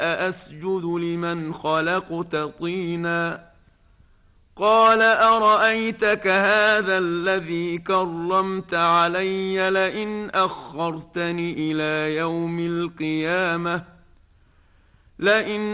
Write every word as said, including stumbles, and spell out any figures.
أأسجد لمن خلقت طينا قال أرأيتك هذا الذي كرمت علي لئن أخرتني إلى يوم القيامة لئن